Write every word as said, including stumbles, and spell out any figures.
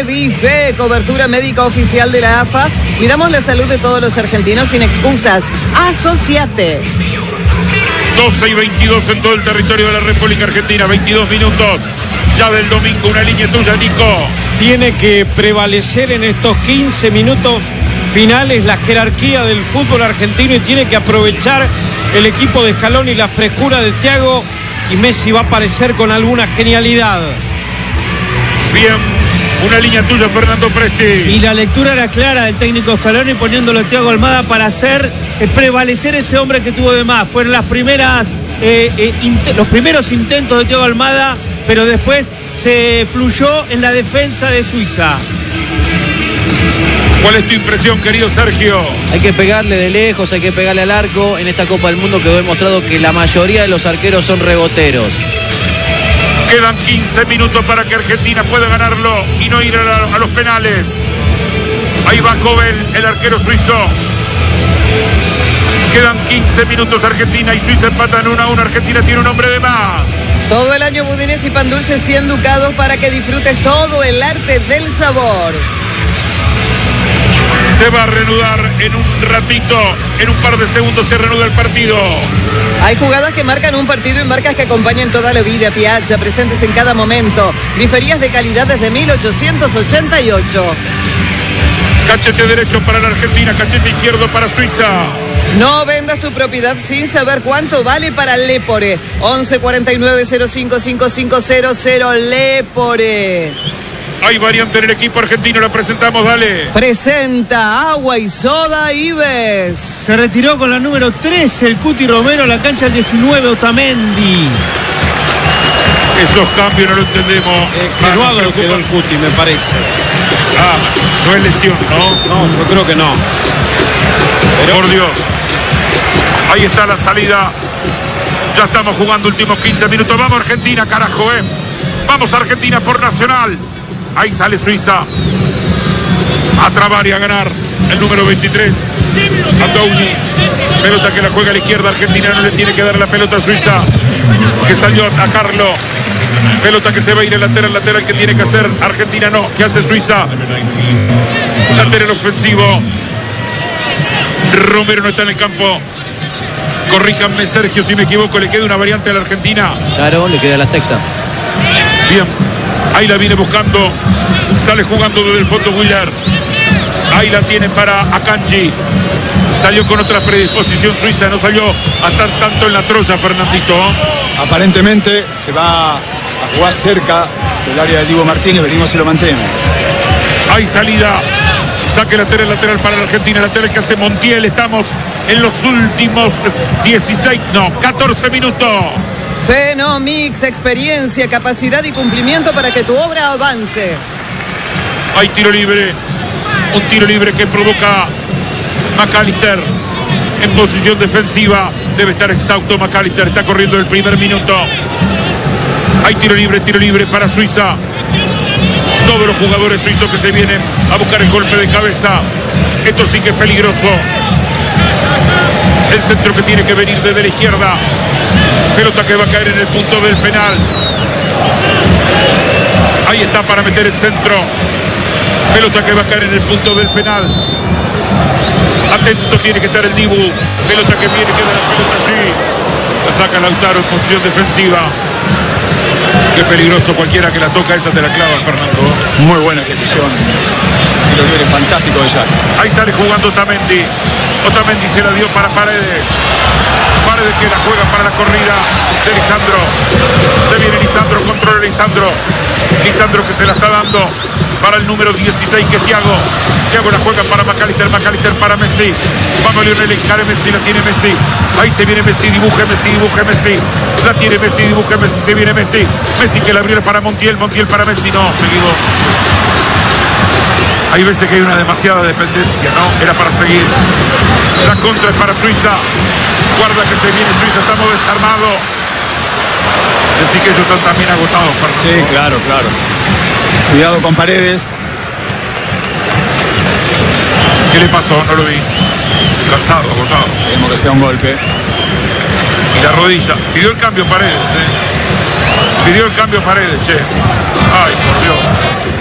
Medife, cobertura médica oficial de la A F A. Cuidamos la salud de todos los argentinos sin excusas. Asociate. doce y veintidós en todo el territorio de la República Argentina, veintidós minutos ya del domingo. Una línea tuya, Nico. Tiene que prevalecer en estos quince minutos finales la jerarquía del fútbol argentino y tiene que aprovechar el equipo de Scaloni y la frescura de Thiago, y Messi va a aparecer con alguna genialidad. Bien, una línea tuya, Fernando Presti. Y la lectura era clara del técnico Scaloni poniéndolo a Thiago Almada para hacer eh, prevalecer ese hombre que tuvo de más. Fueron las primeras, eh, eh, los primeros intentos de Thiago Almada, pero después se fluyó en la defensa de Suiza. ¿Cuál es tu impresión, querido Sergio? Hay que pegarle de lejos, hay que pegarle al arco. En esta Copa del Mundo quedó demostrado que la mayoría de los arqueros son reboteros. Quedan quince minutos para que Argentina pueda ganarlo y no ir a, la, a los penales. Ahí va Cobel, el arquero suizo. Quedan quince minutos. Argentina y Suiza empatan uno a uno. Argentina tiene un hombre de más. Todo el año budines y pan dulce cien ducados para que disfrutes todo el arte del sabor. Se va a reanudar en un ratito, en un par de segundos se reanuda el partido. Hay jugadas que marcan un partido y marcas que acompañan toda la vida. Piazza, presentes en cada momento. Griferías de calidad desde mil ochocientos ochenta y ocho. Cachete derecho para la Argentina, cachete izquierdo para Suiza. No vendas tu propiedad sin saber cuánto vale para Lepore. once cuarenta y nueve cero cinco cinco cinco cero cero Lepore. Hay variante en el equipo argentino, la presentamos, dale. Presenta Agua y Soda Ives. Se retiró con la número trece el Cuti Romero, la cancha el diecinueve Otamendi. Esos cambios no lo entendemos. Extenuado lo quedó el Cuti, me parece. Ah, no es lesión, ¿no? No, yo creo que no. Pero... Por Dios. Ahí está la salida. Ya estamos jugando últimos quince minutos. Vamos Argentina, carajo, ¿eh? Vamos Argentina por Nacional. Ahí sale Suiza a trabar y a ganar el número veintitrés, Andouni. Pelota que la juega a la izquierda. Argentina no le tiene que dar la pelota a Suiza, que salió a Carlo. Pelota que se va a ir el lateral, lateral que tiene que hacer Argentina, no, que hace Suiza. Lateral ofensivo. Romero no está en el campo. Corríjanme, Sergio, si me equivoco. Le queda una variante a la Argentina. Claro, le queda la sexta. Bien, ahí la viene buscando. Sale jugando desde el fondo Willer. Ahí la tiene para Akanji. Salió con otra predisposición Suiza. No salió a estar tanto en la Troya, Fernandito. Aparentemente se va a jugar cerca del área de Diego Martínez. Venimos y lo mantiene. Hay salida. Saque lateral, lateral para la Argentina. Lateral que hace Montiel. Estamos en los últimos dieciséis, no, catorce minutos. Fenomix, experiencia, capacidad y cumplimiento para que tu obra avance. Hay tiro libre. Un tiro libre que provoca McAllister en posición defensiva. Debe estar exhausto McAllister. Está corriendo el primer minuto. Hay tiro libre, tiro libre para Suiza. Todos los jugadores suizos que se vienen a buscar el golpe de cabeza. Esto sí que es peligroso. El centro que tiene que venir desde la izquierda. Pelota que va a caer en el punto del penal. Ahí está para meter el centro. Pelota que va a caer en el punto del penal. Atento tiene que estar el Dibu. Pelota que viene, queda la pelota allí. La saca Lautaro en posición defensiva. Qué peligroso, cualquiera que la toca esa te la clava, Fernando. Muy buena ejecución. Tiro libre fantástico de Jack. Ahí sale jugando Otamendi. Otamendi se la dio para Paredes. Paredes que la juega para la corrida de Lisandro. Se viene Lisandro, controla Lisandro. Lisandro que se la está dando para el número dieciséis, que es Thiago. Thiago la juega para McAllister, McAllister para Messi. Vamos Lionel, encare Messi, la tiene Messi. Ahí se viene Messi, dibuje Messi, dibuje Messi. La tiene Messi, dibuje Messi, se viene Messi. Messi que la abrió para Montiel, Montiel para Messi. No, seguido. Hay veces que hay una demasiada dependencia, ¿no? Era para seguir. La contra es para Suiza. Guarda que se viene Suiza, estamos desarmados. Decir que ellos están también agotados, Fernando. Sí, claro, claro. Cuidado con Paredes. ¿Qué le pasó? No lo vi. Cansado, agotado. Queremos que sea un golpe. Y la rodilla. Pidió el cambio Paredes, ¿eh? Pidió el cambio Paredes, che. Ay, por Dios.